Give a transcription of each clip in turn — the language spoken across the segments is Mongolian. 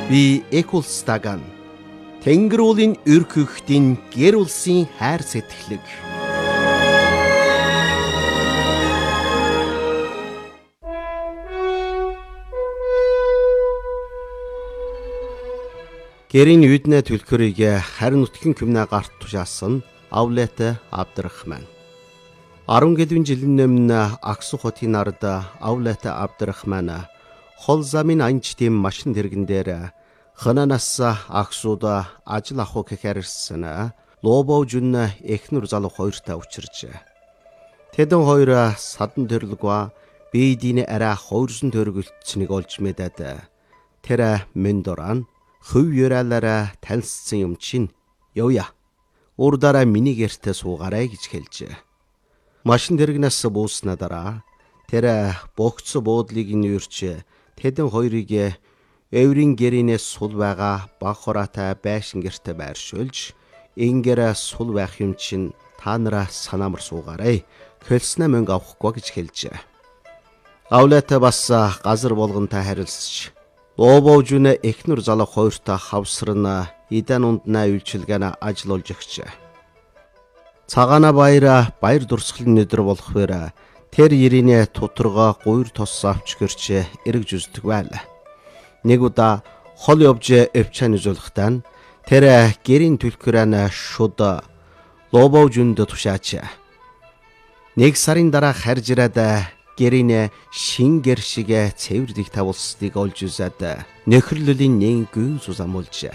Би Экулстаган Тэнгэр уулын өр хөхтийн гэр улсын хайр сэтгэлэг. Гэрийн үйднэ төлхөрийг харин нутгийн күмнэ гарт тушаасан Авлет Абдрахман. 10 гэлвэн жилийн өмнө Аксу хотын ард Авлет Абдрахман хол замын анчтын машин тэргэн дээр хананаас Аксуда ажил авах гэхээр ирсэн Лобов жүн эхнэр залуу хоёртой учирч. Тэдэн хоёр садан төрлөгва бийдийн арай хоёрсон төргөлтснийг олж мэдээд тэр мендоран хөв юралаараа танилцсан юм чинь явъя. Урдаараа миний гэртээ суугаарай гэж хэлжээ. Машин тэргнээс бууснаа дараа тэр богц буудлыг нүүрч тэдэн хоёрыг эврийн гэрийнээс сул байгаа баг хораатай байшин гэртээ байршуулж ингэрэ сул байх юм чинь та нараа санаамар суугаарай. Хөлснө мөнгө авахгүй гэж хэлжээ. Авлет бас газар болгонтой харилцаж Лобов жүн эхнэр залуу хоёртой хавсарна идан унднаа үйлчилгээнэ ажиллуулж өгчээ. Цагаана баяр дурсгалын өдөр болохвэр тэр ирийнэ тутргаа гуйр тос авч гэрч эргэж үздэг байл. Нэг удаа хол явж эвчэн үзүүлэхдээ тэр гэрийн түлхрэн шуд Лобов жүнд тушаач. Нэг сарын дараа харж ирээд гэрийн шин гэр шиг цэвэрлэг тавуулсныг олж үзээд нөхөрлөлийн нэг гүн сузамуулж.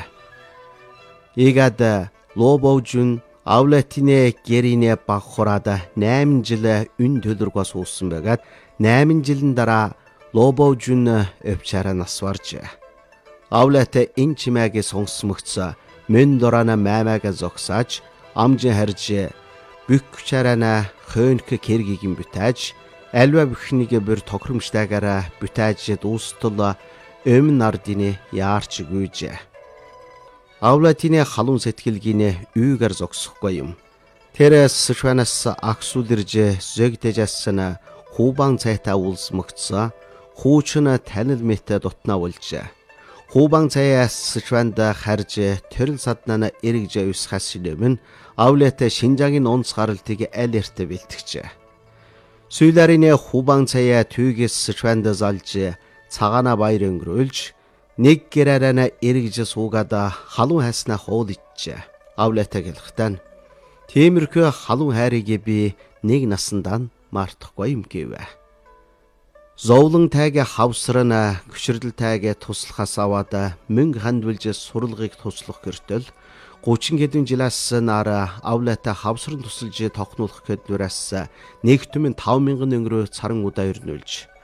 Игад Лобов жүн Авлетийн гэрийн баг хураад 8 жил үн төлөргөө суусан байгаад 8 жилийн дараа Лобов жүн өвчаараа нас барж. Авлет энэ чимээгээ сонсмогц мендорана маймаага зогсааж амжин харж бүкчарана хөнх кэргийн бүтээж альва бүхнийг бүр тохиромжтойгаараа бүтээж дуустал өмнө нардины яарч гүйж. Авлетийн халуун сэтгэлгийн үйгээр зогсохгүй юм. Тэр Сшванаас Аксулэрж зөгдөжсэн хубан цайтай улсмөгцсөн хүүчин танил мэт дутнаа болж. Хубан цаяас Сшванд харж төрөл саднаа эргэж усхаас өмнө Авлет Шинжаагийн онц гаралтыг аль эртэ бэлтгэж. Сүүлэрийн хубан цаяа түйгээс Сшванд залж цагаана баяр өнгөрүүлж нэг гэраараа эргэж суугаад халуун хайснаа хуулж. Авлет гэлэхтэн тиймэрхүү халуун хайрыг би нэг насандаа мартахгүй юм гэв. Зовлон тайг хавсрана гүшрэл тайг туслахаас аваад мөнгө хандвалж суралгыг туслах гэртэл 30 хэдэн жилээс нара Авлет хавсран тусалж тохнуулах гэднээс нэг түмэн 5000 өнгөрөө царан удаа ирнүүлж